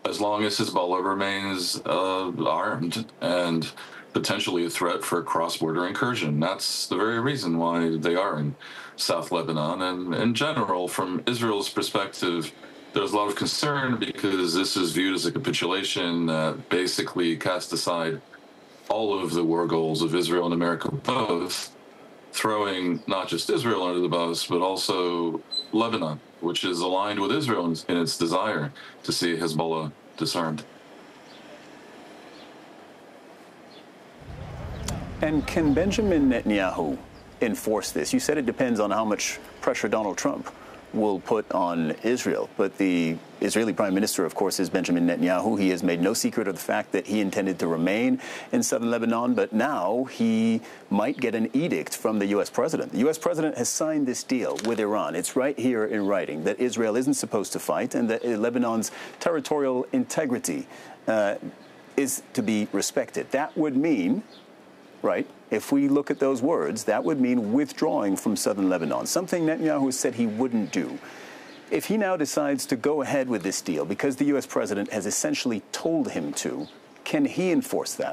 as long as Hezbollah remains armed and potentially a threat for cross-border incursion. That's the very reason why they are in South Lebanon. And in general, from Israel's perspective, there's a lot of concern because this is viewed as a capitulation that basically casts aside all of the war goals of Israel and America both, throwing not just Israel under the bus, but also Lebanon, which is aligned with Israel in its desire to see Hezbollah disarmed. And can Benjamin Netanyahu enforce this? You said it depends on how much pressure Donald Trump will put on Israel. But the Israeli Prime Minister, of course, is Benjamin Netanyahu. He has made no secret of the fact that he intended to remain in southern Lebanon, but now he might get an edict from the U.S. president. The U.S. president has signed this deal with Iran. It's right here in writing that Israel isn't supposed to fight and that Lebanon's territorial integrity is to be respected. That would mean, right, if we look at those words, that would mean withdrawing from southern Lebanon, something Netanyahu said he wouldn't do. If he now decides to go ahead with this deal because the U.S. president has essentially told him to, can he enforce that?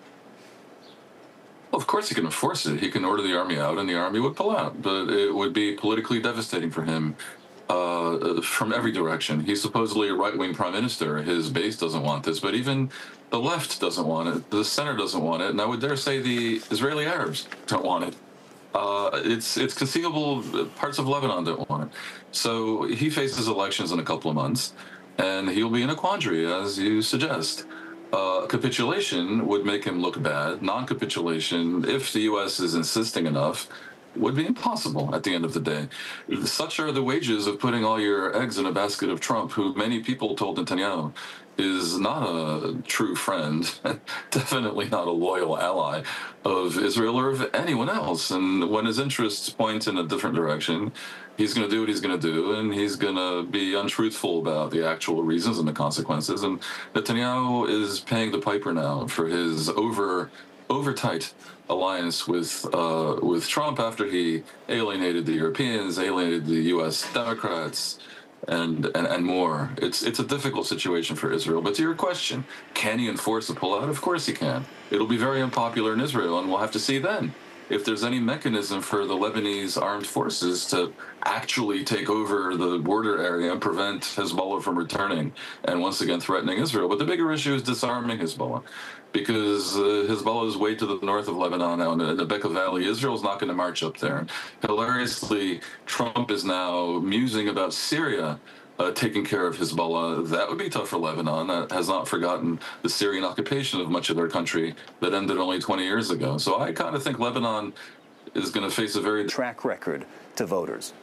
Well, of course he can enforce it. He can order the army out and the army would pull out, but it would be politically devastating for him from every direction. He's supposedly a right-wing prime minister. His base doesn't want this, but even the left doesn't want it. The center doesn't want it, and I would dare say the Israeli Arabs don't want it. It's conceivable parts of Lebanon don't want it. So he faces elections in a couple of months, and he'll be in a quandary, as you suggest. Capitulation would make him look bad. Non-capitulation, if the U.S. is insisting enough, would be impossible at the end of the day. Such are the wages of putting all your eggs in a basket of Trump, who many people told Netanyahu is not a true friend, definitely not a loyal ally of Israel or of anyone else. And when his interests point in a different direction, he's going to do what he's going to do, and he's going to be untruthful about the actual reasons and the consequences. And Netanyahu is paying the piper now for his over-tight alliance with Trump after he alienated the Europeans, alienated the U.S. Democrats, and more. It's a difficult situation for Israel. But to your question, can he enforce a pullout? Of course he can. It'll be very unpopular in Israel, and we'll have to see then if there's any mechanism for the Lebanese armed forces to actually take over the border area and prevent Hezbollah from returning and once again threatening Israel. But the bigger issue is disarming Hezbollah, because Hezbollah is way to the north of Lebanon now in the Bekaa Valley. Israel's not going to march up there. Hilariously, Trump is now musing about Syria taking care of Hezbollah. That would be tough for Lebanon. That has not forgotten the Syrian occupation of much of their country that ended only 20 years ago. So I kind of think Lebanon is going to face a very track record to voters.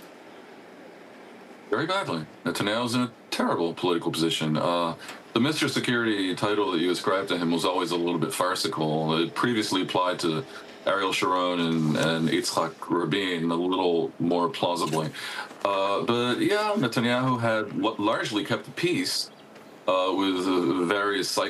Very badly. Netanyahu's in a terrible political position. The Mr. Security title that you ascribed to him was always a little bit farcical. It previously applied to Ariel Sharon and Yitzhak Rabin a little more plausibly. But yeah, Netanyahu had largely kept the peace with various